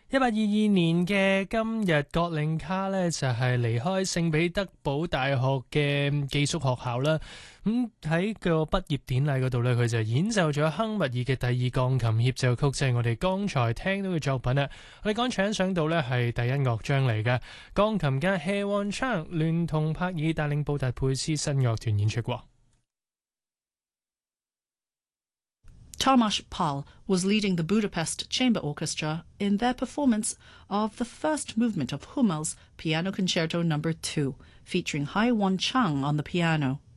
1822年嘅今日，葛令卡呢就係離開聖彼得堡大學嘅寄宿學校啦。喺個畢業典禮嗰度呢，佢就演奏咗亨密爾嘅第二鋼琴協奏曲，就係我哋剛才聽到嘅作品啦。我哋剛才欣賞到呢係第一樂章嚟嘅，鋼琴家謝旺昌聯同帕爾帶領布達佩斯新樂團演出過。 Tamás Pál was leading the Budapest Chamber Orchestra in their performance of the first movement of Hummel's Piano Concerto No. 2, featuring Hai Wan Chang on the piano.